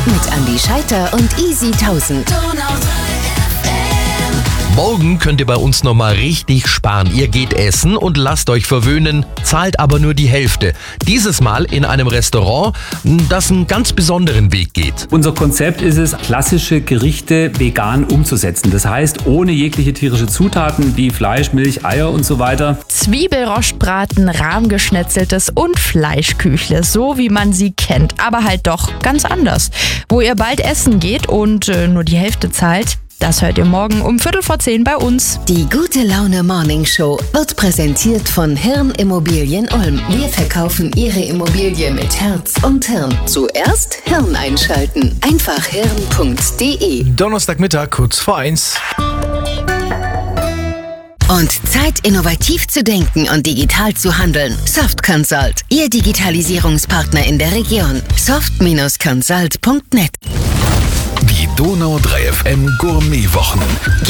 mit Andi Scheiter und Easy 1000. Morgen könnt ihr bei uns nochmal richtig sparen. Ihr geht essen und lasst euch verwöhnen, zahlt aber nur die Hälfte. Dieses Mal in einem Restaurant, das einen ganz besonderen Weg geht. Unser Konzept ist es, klassische Gerichte vegan umzusetzen. Das heißt, ohne jegliche tierische Zutaten wie Fleisch, Milch, Eier und so weiter. Zwiebelrostbraten, Rahmgeschnetzeltes und Fleischküchle, so wie man sie kennt, aber halt doch ganz anders. Wo ihr bald essen geht und nur die Hälfte zahlt, das hört ihr morgen um 9:45 bei uns. Die Gute Laune Morning Show wird präsentiert von Hirn Immobilien Ulm. Wir verkaufen Ihre Immobilie mit Herz und Hirn. Zuerst Hirn einschalten. Einfach hirn.de. Donnerstagmittag, kurz vor 1. Und Zeit, innovativ zu denken und digital zu handeln. Soft Consult, Ihr Digitalisierungspartner in der Region. soft-consult.net. Die Donau 3 FM Gourmet-Wochen.